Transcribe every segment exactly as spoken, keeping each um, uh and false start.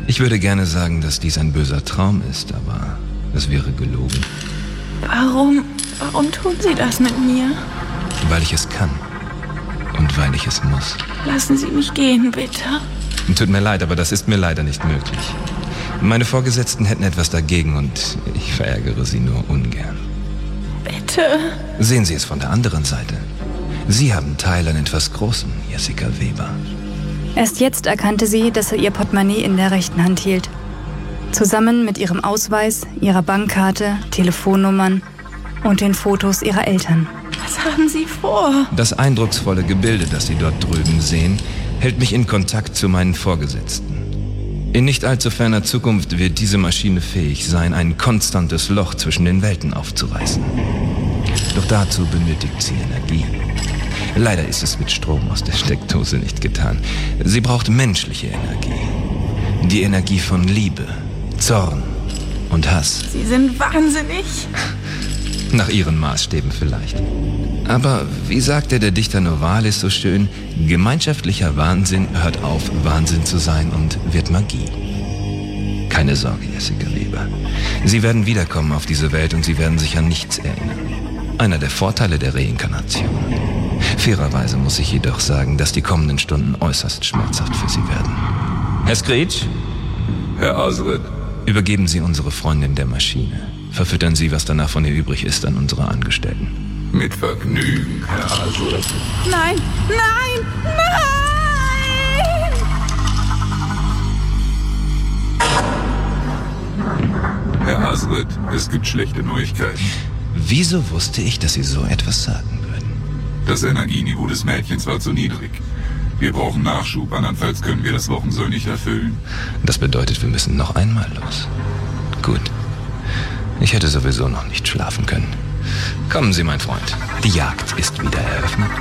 Ich würde gerne sagen, dass dies ein böser Traum ist, aber es wäre gelogen. Warum, warum tun Sie das mit mir? Weil ich es kann. Und weil ich es muss. Lassen Sie mich gehen, bitte. Tut mir leid, aber das ist mir leider nicht möglich. Meine Vorgesetzten hätten etwas dagegen und ich verärgere sie nur ungern. Bitte. Sehen Sie es von der anderen Seite. Sie haben Teil an etwas Großem, Jessica Weber. Erst jetzt erkannte sie, dass er ihr Portemonnaie in der rechten Hand hielt. Zusammen mit ihrem Ausweis, ihrer Bankkarte, Telefonnummern und den Fotos ihrer Eltern. Was haben Sie vor? Das eindrucksvolle Gebilde, das Sie dort drüben sehen, hält mich in Kontakt zu meinen Vorgesetzten. In nicht allzu ferner Zukunft wird diese Maschine fähig sein, ein konstantes Loch zwischen den Welten aufzureißen. Doch dazu benötigt sie Energie. Leider ist es mit Strom aus der Steckdose nicht getan. Sie braucht menschliche Energie. Die Energie von Liebe, Zorn und Hass. Sie sind wahnsinnig. Nach Ihren Maßstäben vielleicht. Aber wie sagte der Dichter Novalis so schön, gemeinschaftlicher Wahnsinn hört auf, Wahnsinn zu sein und wird Magie. Keine Sorge, Jessica Weber. Sie werden wiederkommen auf diese Welt und Sie werden sich an nichts erinnern. Einer der Vorteile der Reinkarnation. Fairerweise muss ich jedoch sagen, dass die kommenden Stunden äußerst schmerzhaft für Sie werden. Herr Screech? Herr Azred. Übergeben Sie unsere Freundin der Maschine. Verfüttern Sie, was danach von ihr übrig ist, an unsere Angestellten. Mit Vergnügen, Herr Azred. Nein, nein, nein! Herr Azred, es gibt schlechte Neuigkeiten. Wieso wusste ich, dass Sie so etwas sagen würden? Das Energieniveau des Mädchens war zu niedrig. Wir brauchen Nachschub, andernfalls können wir das Wochensoll nicht erfüllen. Das bedeutet, wir müssen noch einmal los. Gut. Ich hätte sowieso noch nicht schlafen können. Kommen Sie, mein Freund. Die Jagd ist wieder eröffnet.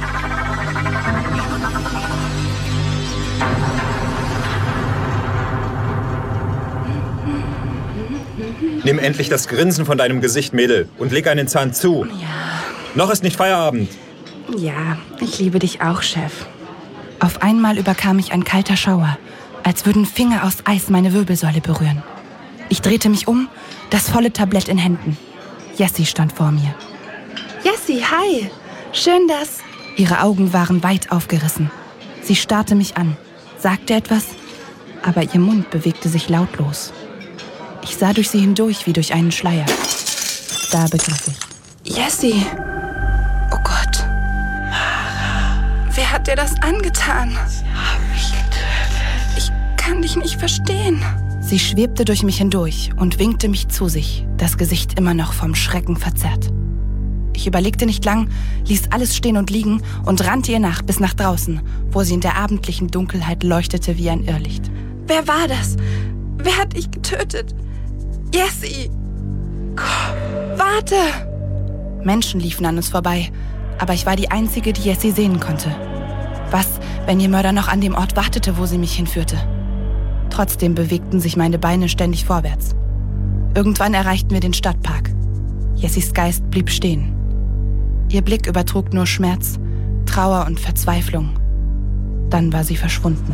Nimm endlich das Grinsen von deinem Gesicht, Mädel, und leg einen Zahn zu. Ja. Noch ist nicht Feierabend. Ja, ich liebe dich auch, Chef. Auf einmal überkam mich ein kalter Schauer, als würden Finger aus Eis meine Wirbelsäule berühren. Ich drehte mich um, das volle Tablett in Händen. Jessie stand vor mir. Jessie, hi. Schön, dass... Ihre Augen waren weit aufgerissen. Sie starrte mich an, sagte etwas, aber ihr Mund bewegte sich lautlos. Ich sah durch sie hindurch wie durch einen Schleier. Da begriff ich. Jessie. Oh Gott. Wer hat dir das angetan? Sie haben mich getötet. Ich kann dich nicht verstehen. Sie schwebte durch mich hindurch und winkte mich zu sich, das Gesicht immer noch vom Schrecken verzerrt. Ich überlegte nicht lang, ließ alles stehen und liegen und rannte ihr nach bis nach draußen, wo sie in der abendlichen Dunkelheit leuchtete wie ein Irrlicht. Wer war das? Wer hat dich getötet? Jessie! Warte! Menschen liefen an uns vorbei, aber ich war die Einzige, die Jessie sehen konnte. Was, wenn ihr Mörder noch an dem Ort wartete, wo sie mich hinführte? Trotzdem bewegten sich meine Beine ständig vorwärts. Irgendwann erreichten wir den Stadtpark. Jessies Geist blieb stehen. Ihr Blick übertrug nur Schmerz, Trauer und Verzweiflung. Dann war sie verschwunden.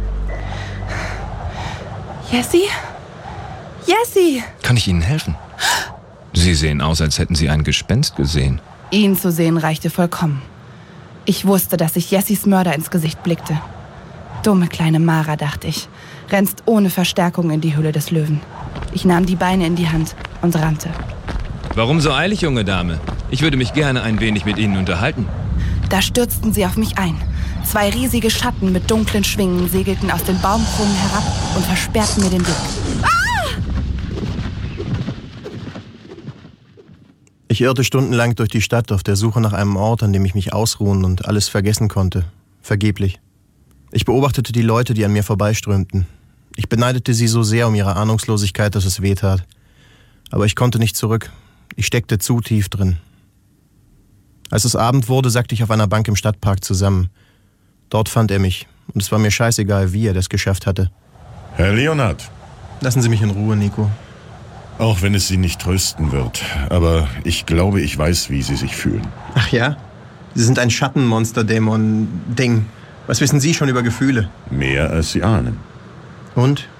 Jessie? Jessie! Kann ich Ihnen helfen? Sie sehen aus, als hätten Sie ein Gespenst gesehen. Ihn zu sehen reichte vollkommen. Ich wusste, dass ich Jessies Mörder ins Gesicht blickte. Dumme kleine Mara, dachte ich, rennst ohne Verstärkung in die Höhle des Löwen. Ich nahm die Beine in die Hand und rannte. Warum so eilig, junge Dame? Ich würde mich gerne ein wenig mit Ihnen unterhalten. Da stürzten sie auf mich ein. Zwei riesige Schatten mit dunklen Schwingen segelten aus den Baumkronen herab und versperrten mir den Blick. Ah! Ich irrte stundenlang durch die Stadt auf der Suche nach einem Ort, an dem ich mich ausruhen und alles vergessen konnte. Vergeblich. Ich beobachtete die Leute, die an mir vorbeiströmten. Ich beneidete sie so sehr um ihre Ahnungslosigkeit, dass es wehtat. Aber ich konnte nicht zurück. Ich steckte zu tief drin. Als es Abend wurde, sackte ich auf einer Bank im Stadtpark zusammen. Dort fand er mich. Und es war mir scheißegal, wie er das geschafft hatte. Herr Leonard. Lassen Sie mich in Ruhe, Nico. Auch wenn es Sie nicht trösten wird. Aber ich glaube, ich weiß, wie Sie sich fühlen. Ach ja? Sie sind ein Schattenmonster-Dämon-Ding. Was wissen Sie schon über Gefühle? Mehr als Sie ahnen. Und?